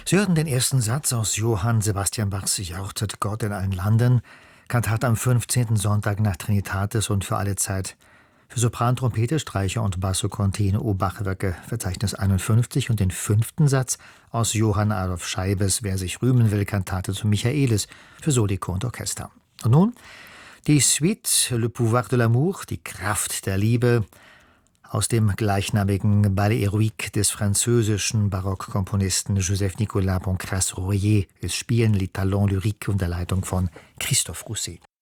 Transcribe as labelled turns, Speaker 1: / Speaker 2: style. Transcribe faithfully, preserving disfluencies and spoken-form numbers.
Speaker 1: Sie hörten den ersten Satz aus Johann Sebastian Bachs Jauchzet Gott in allen Landen, Kantate am fünfzehnten Sonntag nach Trinitatis und für alle Zeit. Für Sopran, Trompete, Streicher und Basso Continuo O Bachwerke, Verzeichnis einundfünfzig, und den fünften Satz aus Johann Adolph Scheibes Wer sich rühmen will, Kantate zu Michaelis, für Soli-Chor und Orchester. Und nun die Suite Le Pouvoir de l'Amour, die Kraft der Liebe, aus dem gleichnamigen Ballet Héroïque des französischen Barockkomponisten Joseph-Nicolas Pancrace-Royer. Es spielen Les Talents Lyriques unter Leitung von Christophe Rousset.